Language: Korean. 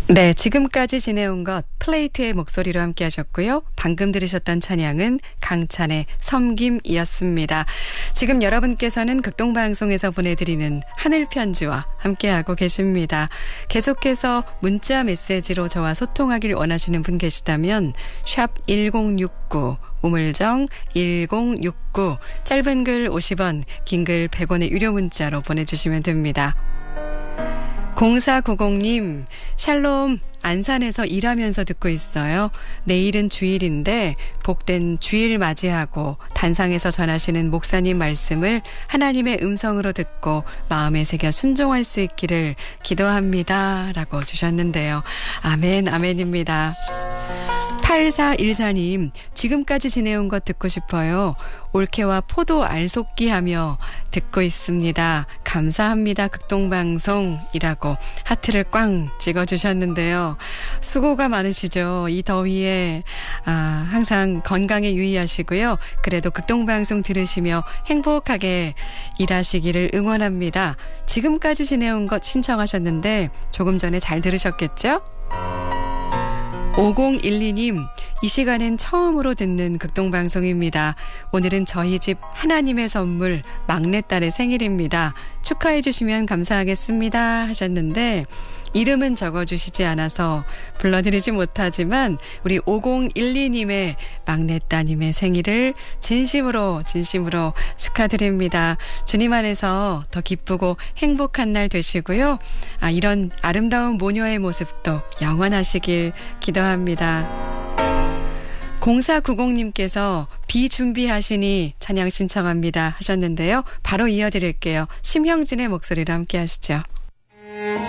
네, 지금까지 지내온 것 플레이트의 목소리로 함께 하셨고요. 방금 들으셨던 찬양은 강찬의 섬김이었습니다. 지금 여러분께서는 극동방송에서 보내드리는 하늘편지와 함께하고 계십니다. 계속해서 문자 메시지로 저와 소통하길 원하시는 분 계시다면 샵 1069 우물정 1069 짧은 글 50원 긴 글 100원의 유료 문자로 보내주시면 됩니다. 0490님, 샬롬, 안산에서 일하면서 듣고 있어요. 내일은 주일인데 복된 주일 맞이하고 단상에서 전하시는 목사님 말씀을 하나님의 음성으로 듣고 마음에 새겨 순종할 수 있기를 기도합니다. 라고 주셨는데요. 아멘, 아멘입니다. 8414님, 지금까지 지내온 것 듣고 싶어요. 올케와 포도 알속기 하며 듣고 있습니다. 감사합니다. 극동방송이라고 하트를 꽝 찍어주셨는데요. 수고가 많으시죠. 이 더위에 항상 건강에 유의하시고요. 그래도 극동방송 들으시며 행복하게 일하시기를 응원합니다. 지금까지 지내온 것 신청하셨는데 조금 전에 잘 들으셨겠죠? 5012님, 이 시간엔 처음으로 듣는 극동방송입니다. 오늘은 저희 집 하나님의 선물 막내딸의 생일입니다. 축하해 주시면 감사하겠습니다 하셨는데 이름은 적어주시지 않아서 불러드리지 못하지만 우리 5012님의 막내따님의 생일을 진심으로 축하드립니다. 주님 안에서 더 기쁘고 행복한 날 되시고요. 이런 아름다운 모녀의 모습도 영원하시길 기도합니다. 0490님께서 비 준비하시니 찬양 신청합니다 하셨는데요. 바로 이어드릴게요. 심형진의 목소리로 함께 하시죠.